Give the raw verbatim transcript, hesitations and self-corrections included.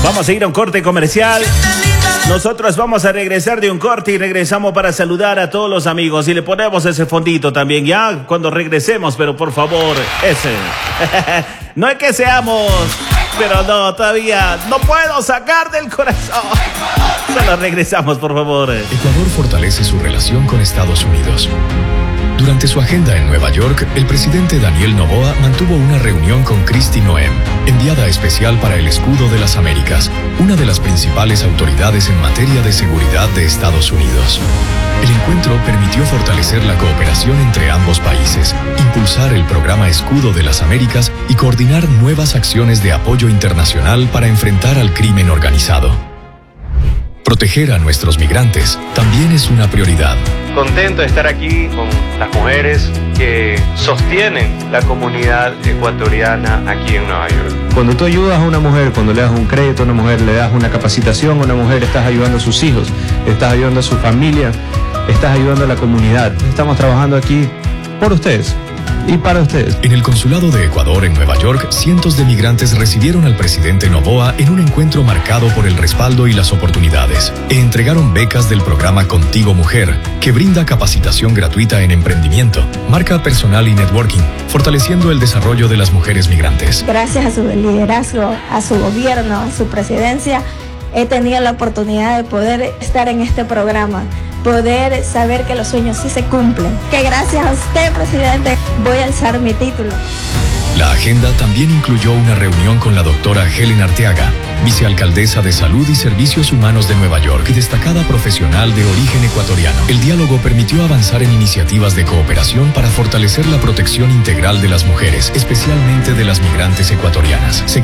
Vamos a ir a un corte comercial. Nosotros vamos a regresar de un corte y regresamos para saludar a todos los amigos. Y le ponemos ese fondito también ya cuando regresemos, pero por favor, ese. No es que seamos, pero no, todavía no puedo sacar del corazón. Solo regresamos, por favor. Ecuador fortalece su relación con Estados Unidos. Durante su agenda en Nueva York, el presidente Daniel Noboa mantuvo una reunión con Kristi Noem, enviada especial para el Escudo de las Américas, una de las principales autoridades en materia de seguridad de Estados Unidos. El encuentro permitió fortalecer la cooperación entre ambos países, impulsar el programa Escudo de las Américas y coordinar nuevas acciones de apoyo internacional para enfrentar al crimen organizado. Proteger a nuestros migrantes también es una prioridad. Contento de estar aquí con las mujeres que sostienen la comunidad ecuatoriana aquí en Nueva York. Cuando tú ayudas a una mujer, cuando le das un crédito a una mujer, le das una capacitación a una mujer, estás ayudando a sus hijos, estás ayudando a su familia, estás ayudando a la comunidad. Estamos trabajando aquí por ustedes y para ustedes. En el Consulado de Ecuador en Nueva York, cientos de migrantes recibieron al presidente Noboa en un encuentro marcado por el respaldo y las oportunidades, e entregaron becas del programa Contigo Mujer, que brinda capacitación gratuita en emprendimiento, marca personal y networking, fortaleciendo el desarrollo de las mujeres migrantes. Gracias a su liderazgo, a su gobierno, a su presidencia, he tenido la oportunidad de poder estar en este programa, poder saber que los sueños sí se cumplen, que gracias a usted, presidente, voy a alzar mi título. La agenda también incluyó una reunión con la doctora Helen Arteaga, vicealcaldesa de Salud y Servicios Humanos de Nueva York y destacada profesional de origen ecuatoriano. El diálogo permitió avanzar en iniciativas de cooperación para fortalecer la protección integral de las mujeres, especialmente de las migrantes ecuatorianas. Seguimos